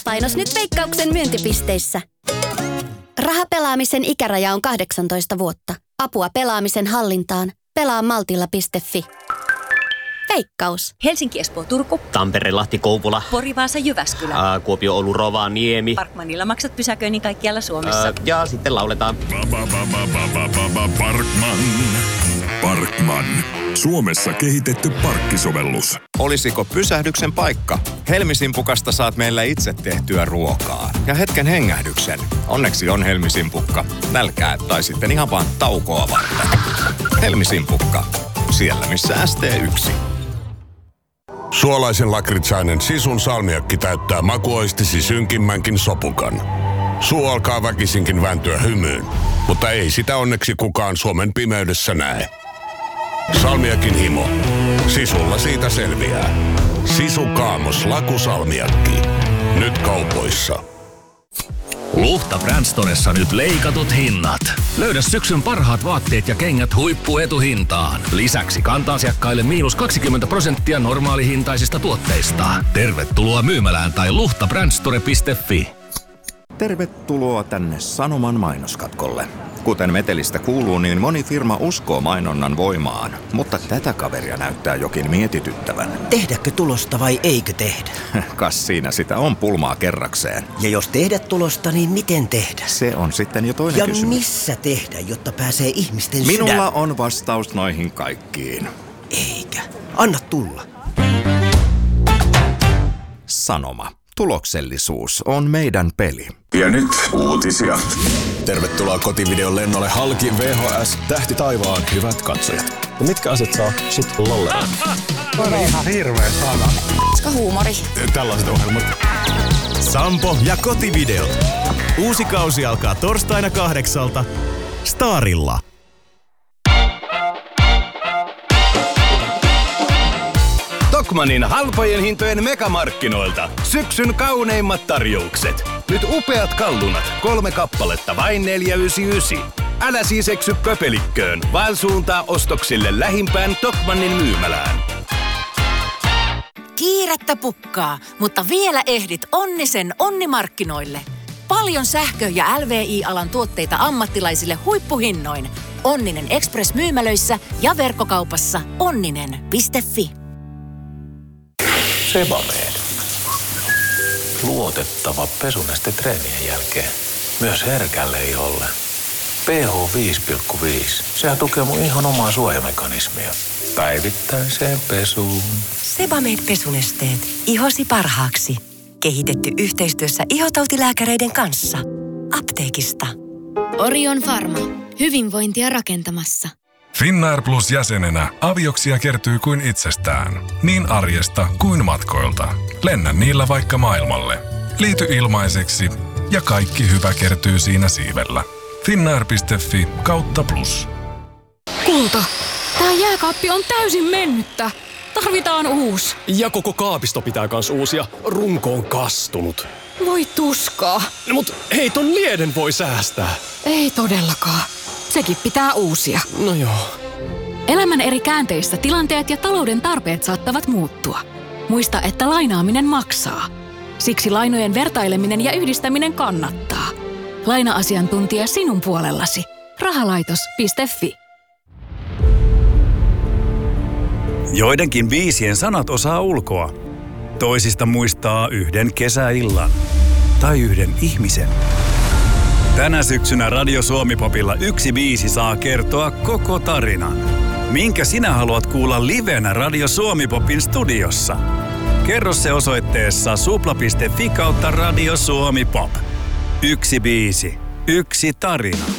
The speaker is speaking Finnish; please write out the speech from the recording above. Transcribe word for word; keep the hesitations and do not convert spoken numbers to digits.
Painos nyt Veikkauksen myyntipisteissä. Rahapelaamisen ikäraja on kahdeksantoista vuotta. Apua pelaamisen hallintaan. Pelaa maltilla piste fi. Veikkaus. Helsinki, Espoo, Turku. Tampere, Lahti, Kouvola. Pori, Vaasa, Jyväskylä. Ää, Kuopio, Oulu, Rovaniemi. Parkmanilla maksat pysäköinnin kaikkialla Suomessa. Ää, ja sitten lauletaan. Parkman. Parkman. Suomessa kehitetty parkkisovellus. Olisiko pysähdyksen paikka? Helmisimpukasta saat meillä itse tehtyä ruokaa. Ja hetken hengähdyksen. Onneksi on Helmisimpukka. Nälkää tai sitten ihan vaan taukoa varten. Helmisimpukka. Siellä missä S T yksi. Suolaisen lakritsainen Sisun salmiakki täyttää makuoistisi synkimmänkin sopukan. Suu alkaa väkisinkin vääntyä hymyyn, mutta ei sitä onneksi kukaan Suomen pimeydessä näe. Salmiakin himo. Sisulla siitä selviää. Sisu Kaamos lakusalmiakki. Nyt kaupoissa. Luhta Brandstoressa nyt leikatut hinnat. Löydä syksyn parhaat vaatteet ja kengät huippuetuhintaan. Lisäksi kanta-asiakkaille miinus kaksikymmentä prosenttia normaalihintaisista tuotteista. Tervetuloa myymälään tai luhta brandstore piste fi. Tervetuloa tänne Sanoman mainoskatkolle. Kuten metelistä kuuluu, niin moni firma uskoo mainonnan voimaan, mutta tätä kaveria näyttää jokin mietityttävän. Tehdäkö tulosta vai eikö tehdä? Kas siinä sitä on pulmaa kerrakseen. Ja jos tehdä tulosta, niin miten tehdä? Se on sitten jo toinen ja kysymys. Ja missä tehdä, jotta pääsee ihmisten sydän? Minulla on vastaus noihin kaikkiin. Eikä. Anna tulla. Sanoma. Tuloksellisuus on meidän peli. Ja nyt uutisia. Tervetuloa kotivideon lennolle halki V H S Tähti taivaan, hyvät katsojat. Ja mitkä aset saa sut lolleen? On ihan hirveä sana. Koska huumori. Tällaiset ohjelmat. Sampo ja kotivideo. Uusi kausi alkaa torstaina kahdeksalta Starilla. Tokmannin halpojen hintojen megamarkkinoilta. Syksyn kauneimmat tarjoukset. Nyt upeat kallunat, kolme kappaletta, vain neljä yhdeksänkymmentäyhdeksän. Älä siis eksy pöpelikköön, vaan suuntaa ostoksille lähimpään Tokmannin myymälään. Kiirettä pukkaa, mutta vielä ehdit Onnisen Onnimarkkinoille. Paljon sähkö- ja L V I-alan tuotteita ammattilaisille huippuhinnoin. Onninen Express-myymälöissä ja verkkokaupassa onninen piste fi. Sebamed. Luotettava pesuneste treenien jälkeen. Myös herkälle iholle. pH viisi pilkku viisi. Sehän tukee mun ihon omaa suojamekanismia. Päivittäiseen pesuun. Sebamed pesunesteet. Ihosi parhaaksi. Kehitetty yhteistyössä ihotautilääkäreiden kanssa. Apteekista. Orion Pharma. Hyvinvointia rakentamassa. Finnair Plus jäsenenä avioksia kertyy kuin itsestään. Niin arjesta kuin matkoilta. Lennä niillä vaikka maailmalle. Liity ilmaiseksi ja kaikki hyvä kertyy siinä siivellä. Finnair piste fi kautta plus. Kulta, tää jääkaappi on täysin mennyttä. Tarvitaan uusi. Ja koko kaapisto pitää kans uusia. Runko on kastunut. Voi tuskaa. No, mut hei, ton lieden voi säästää. Ei todellakaan. Sekin pitää uusia. No joo. Elämän eri käänteissä tilanteet ja talouden tarpeet saattavat muuttua. Muista, että lainaaminen maksaa. Siksi lainojen vertaileminen ja yhdistäminen kannattaa. Laina-asiantuntija sinun puolellasi. Rahalaitos piste fi. Joidenkin biisien sanat osaa ulkoa. Toisista muistaa yhden kesäillan. Tai yhden ihmisen. Tänä syksynä Radio Suomi-popilla yksi biisi saa kertoa koko tarinan. Minkä sinä haluat kuulla livenä Radio Suomi-popin studiossa? Kerro se osoitteessa supla piste fi kautta Radio Suomi Pop. Yksi biisi, yksi tarina.